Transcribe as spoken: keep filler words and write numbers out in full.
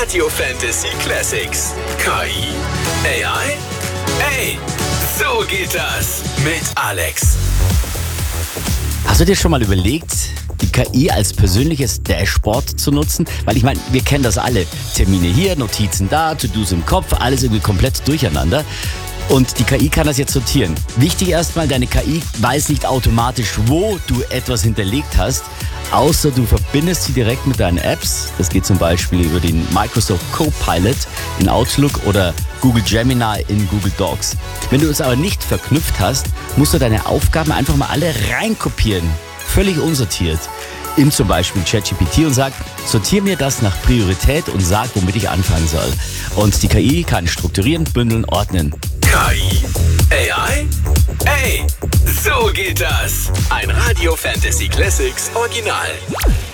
Radio Fantasy Classics. K I? A I? Ey, so geht das mit Alex. Hast du dir schon mal überlegt, die K I als persönliches Dashboard zu nutzen? Weil ich meine, wir kennen das alle. Termine hier, Notizen da, To-Dos im Kopf, alles irgendwie komplett durcheinander. Und die K I kann das jetzt sortieren. Wichtig erstmal, deine K I weiß nicht automatisch, wo du etwas hinterlegt hast, außer du verbindest sie direkt mit deinen Apps. Das geht zum Beispiel über den Microsoft Copilot in Outlook oder Google Gemini in Google Docs. Wenn du es aber nicht verknüpft hast, musst du deine Aufgaben einfach mal alle reinkopieren. Völlig unsortiert. In zum Beispiel ChatGPT und sag, sortiere mir das nach Priorität und sag, womit ich anfangen soll. Und die K I kann strukturieren, bündeln, ordnen. K I? A I? Ey, so geht das. Ein Radio Fantasy Classics Original.